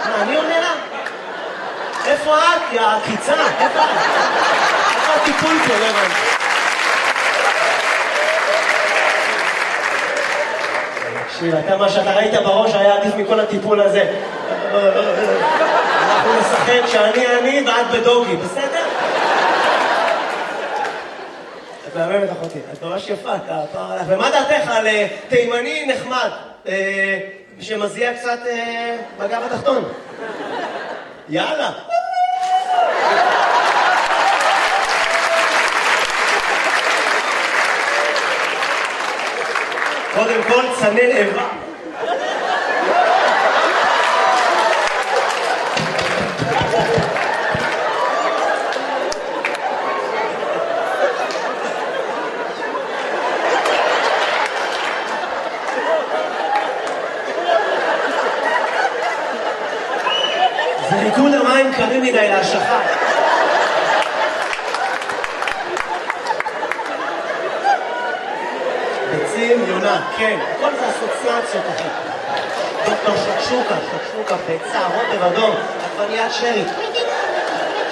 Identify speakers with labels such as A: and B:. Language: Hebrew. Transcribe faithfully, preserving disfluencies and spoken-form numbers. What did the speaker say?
A: מה, אני עונה לה? איפה את, יא עקיצה? איפה את? איפה הטיפול פה, לא הבנתי. תקשיב, אתה מה שאתה ראית בראש היה עדיף מכל הטיפול הזה. אנחנו נשחק שאני אני ואת בדוגי, בסדר? את מהממת אחותי, את ממש יפה, אתה פעם עליך. ומה דעתך על תימני נחמד, שמזיע קצת בגב התחתון? יאללה. קודם כל, צנן איבה. זה ריקוד המים קרים מדי להשלכה. ביצים, יונה, כן, כל זה אסוציאציות אחת. דוקטור שקשוקה, שקשוקה, ביצה, רוטב אדום, עגבניית שרי.